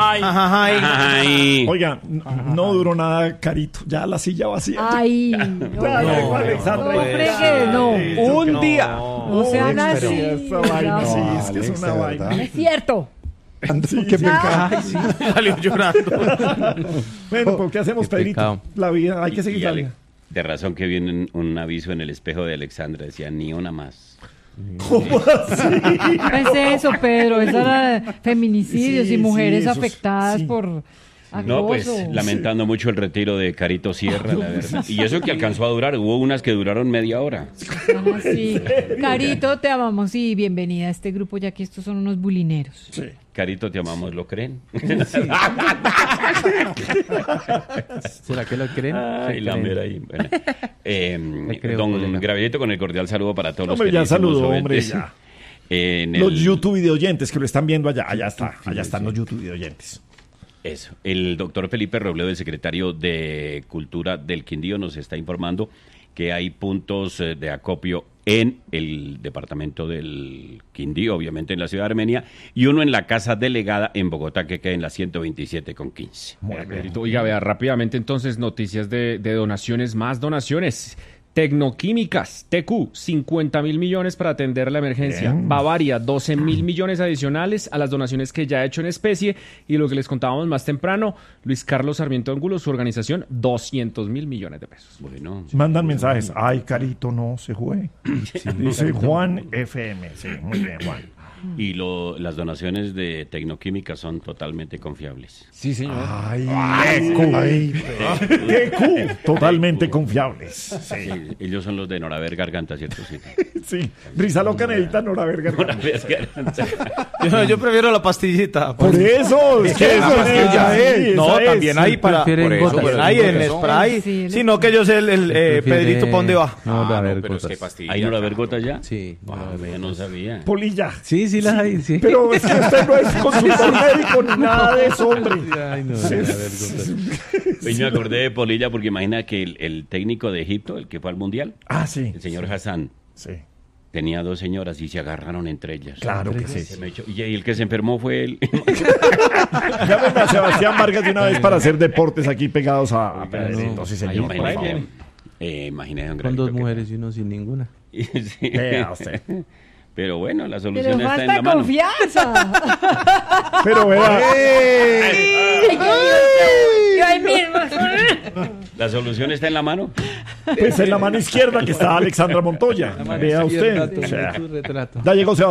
Ay. Oiga, no duró nada, Carito. Ya la silla vacía. Ay, no. Un día. No sean así. Esa vaina, sí, es que es una vaina. Es cierto. Sí, qué pecado. Salió llorando. Bueno, ¿por qué hacemos, Qué Pedrito? pecado. La vida, hay que seguir la vida. De razón que viene un aviso en el espejo de Alexandra, decía ni una más. ¿Cómo así? Es eso, Pedro. Eso era feminicidios Sí, y mujeres sí, esos- afectadas sí. por acoso. No, pues lamentando mucho el retiro de Carito Sierra, la verdad. Y eso que alcanzó a durar, hubo unas que duraron media hora. Ah, sí. Carito, te amamos y bienvenida a este grupo, ya que estos son unos bulineros. Sí. Carito, te amamos, ¿lo creen? ¿Será que lo creen? Ay, la mera ahí. Bueno. creo, Don colega. Gravillito, con el cordial saludo para todos Hombre, los ya queridísimos saludó, hombre, oyentes. ya. En Los el- YouTube video oyentes que lo están viendo allá. Allá está. Allá están los YouTube video oyentes. Eso. El doctor Felipe Robledo, el secretario de Cultura del Quindío, nos está informando que hay puntos de acopio en el departamento del Quindío, obviamente en la ciudad de Armenia, y uno en la casa delegada en Bogotá, que queda en la 127,15. Pedrito, oiga, vea rápidamente entonces noticias de donaciones, más donaciones. Tecnoquímicas, TQ, 50.000 millones para atender la emergencia. Bien. Bavaria, 12.000 millones adicionales a las donaciones que ya ha hecho en especie. Y lo que les contábamos más temprano, Luis Carlos Sarmiento Ángulo, su organización, 200.000 millones de pesos. Bueno, Mandan mensajes. Ay, Carito, no se juegue. Dice Juan FM. Sí, muy bien, Juan. y las donaciones de Tecnoquímica son totalmente confiables. Sí, señor. Ay, TQ. Totalmente confiables. Sí. Sí, ellos son los de Noraver Garganta, ¿cierto? Sí. Sí. Risa loca necesita Nora Verga. Noraver Garganta. Yo prefiero la pastillita. Por eso, es que La eso pastilla es. es. No, también hay para. Prefieren Por eso, gotas. también hay en spray. Sí, Sino que yo sé el Pedrito, ¿para dónde va? No, a ver, pero es que gotas. pastilla. ¿Hay Noraver Gota ya? Sí. Ah, ya no sabía. Polilla. Sí, las hay, sí. Pero es que usted no es consultor médico ni nada de eso, hombre. Ay, no, a ver, gotas. Hoy me acordé de Polilla porque imagina que el técnico de Egipto, el que fue al Mundial, Ah, sí. el señor Hassan, Sí. tenía dos señoras y se agarraron entre ellas. Claro que sí. Se me echó- y el que se enfermó fue él. Llámeme a Sebastián Vargas de una vez para hacer deportes aquí pegados a Pedrito. Sí, señor, por Imagínese, favor. imagínese, don Con Gravito, dos que- mujeres y uno sin ninguna. Sí. Vea usted. Pero bueno, la Pero solución está en la falta mano. confianza. Pero vea. Yo ahí mismo. La solución está en la mano. Pues en la mano izquierda que está Alexandra Montoya. Vea usted. O sea, Su retrato. ya llegó Sebastián.